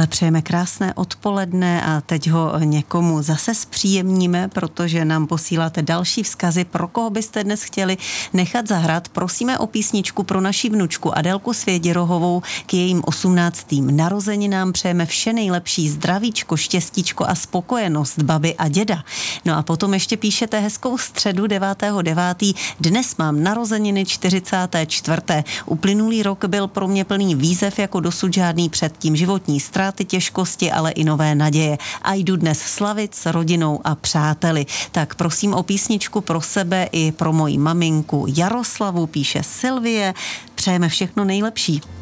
přejeme krásné odpoledne a teď ho někomu zase zpříjemníme, protože nám posíláte další vzkazy, pro koho byste dnes chtěli nechat zahrát. Prosíme o písničku pro naši vnučku Adélku Svěděrohovou k jejím 18. narozeninám. Přejeme vše nejlepší, zdravíčko, štěstíčko a spokojenost babi a děda. No a potom ještě píšete hezkou středu 9.9. Dnes mám narozeniny 44. Uplynulý rok byl pro mě plný výzev jako dosud žádný předtím. Životní ztráty, těžkosti, ale i nové naděje. A jdu dnes slavit s rodinou a přáteli. Tak prosím o písničku pro sebe i pro moji maminku Jaroslavu, píše Sylvie. Přejeme všechno nejlepší.